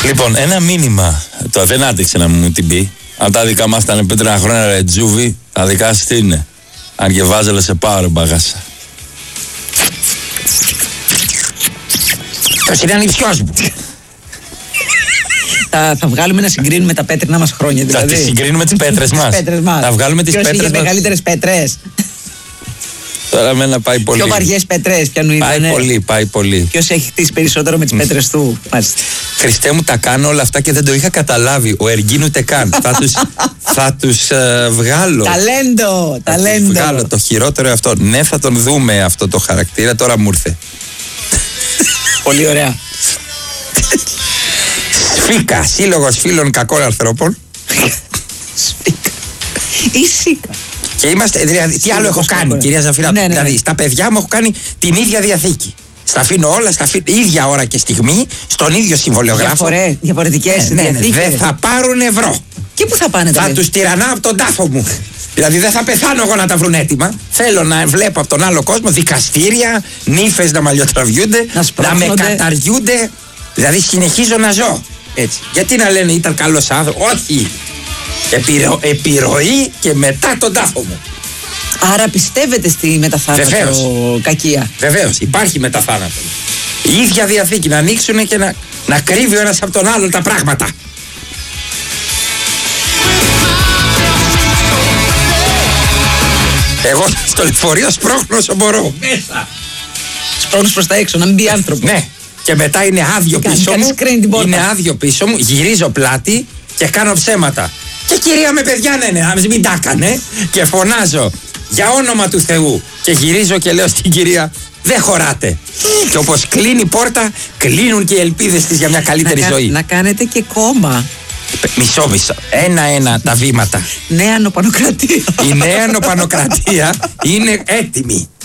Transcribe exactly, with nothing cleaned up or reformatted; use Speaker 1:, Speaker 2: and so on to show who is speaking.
Speaker 1: Λοιπόν, ένα μήνυμα. Το δεν άντεξε να μου την πει. Αν τα δικά μας ήταν πέτρινα χρόνια ρε Τζούβι, τα δικά σου τι είναι? Αν και βάζελε σε πάω ρε μπαγάσα.
Speaker 2: Ποιος είναι ανιψιός μου?
Speaker 3: Θα, θα βγάλουμε να συγκρίνουμε τα πέτρινα μας χρόνια. Δηλαδή.
Speaker 1: Θα τις συγκρίνουμε τις πέτρες μας.
Speaker 3: Θα
Speaker 1: βγάλουμε τις πέτρες μας.
Speaker 3: Ποιος είχε μεγαλύτερες πέτρες?
Speaker 1: Τώρα με να πάει πολύ.
Speaker 3: Πιο βαριές πέτρες, ποιανού
Speaker 1: Πάει
Speaker 3: ήτανε?
Speaker 1: πολύ, πάει πολύ.
Speaker 3: Ποιος έχει χτίσει περισσότερο με τις πέτρες του? Μάλιστα.
Speaker 1: Χριστέ μου, τα κάνω όλα αυτά και δεν το είχα καταλάβει. Ο Εργίν ούτε καν. θα τους, θα τους uh, βγάλω.
Speaker 3: Ταλέντο,
Speaker 1: θα
Speaker 3: ταλέντο.
Speaker 1: Τους βγάλω το χειρότερο αυτό. Ναι, θα τον δούμε αυτό το χαρακτήρα. Τώρα μου ήρθε.
Speaker 3: Πολύ ωραία.
Speaker 1: Σφίκα, σύλλογος φίλων κακών ανθρώπων.
Speaker 3: Σφίκα. Η Σίκα.
Speaker 1: Και είμαστε, δηλαδή, τι άλλο έχω κάνει, κυρία Ζαφυράτου?
Speaker 3: Ναι, ναι, ναι.
Speaker 1: Δηλαδή, στα παιδιά μου έχω κάνει την ίδια διαθήκη. Στα αφήνω όλα, στα αφήνω ίδια ώρα και στιγμή, στον ίδιο συμβολιογράφο.
Speaker 3: Διαφορέ, διαφορετικές
Speaker 1: ναι, ναι, ναι,
Speaker 3: διαθήκες.
Speaker 1: δεν θα πάρουν ευρώ.
Speaker 3: Και πού θα πάνε τα
Speaker 1: Θα
Speaker 3: παιδιά?
Speaker 1: τους τυραννάω από τον τάφο μου. Δηλαδή δεν θα πεθάνω εγώ να τα βρουν έτοιμα. Θέλω να βλέπω από τον άλλο κόσμο δικαστήρια, νύφες να μαλλιοτραβιούνται,
Speaker 3: να,
Speaker 1: να με καταργιούνται. Δηλαδή συνεχίζω να ζω. Έτσι. Γιατί να λένε ήταν καλός άνθρωπος? Όχι. Επιρρο, επιρροή και μετά τον τάφο μου.
Speaker 3: Άρα πιστεύετε στη μεταθάνατο κακία?
Speaker 1: Βεβαίως, υπάρχει μεταθάνατο. Η ίδια διαθήκη να ανοίξουν και να, να κρύβει ο ένας από τον άλλον τα πράγματα. Εγώ στο λεωφορείο σπρώχνω όσο μπορώ.
Speaker 3: Μέσα. Σπρώχνεις προς τα έξω, να μην μπει άνθρωπο.
Speaker 1: Ναι. Και μετά είναι άδειο
Speaker 3: Κάνει,
Speaker 1: πίσω μου.
Speaker 3: Είναι
Speaker 1: άδειο πίσω μου. Γυρίζω πλάτη και κάνω ψέματα. Και κυρία με παιδιά ναι, ναι, να μην τα έκανε. Και φωνάζω για όνομα του Θεού. Και γυρίζω και λέω στην κυρία, δεν χωράτε. Και όπως κλείνει η πόρτα, κλείνουν και οι ελπίδες της για μια καλύτερη
Speaker 3: να
Speaker 1: ζωή.
Speaker 3: Να κάνετε και κόμμα.
Speaker 1: Μισό μισό. Ένα-ένα τα βήματα.
Speaker 3: Νέα νοπανοκρατία.
Speaker 1: Η νέα νοπανοκρατία είναι έτοιμη.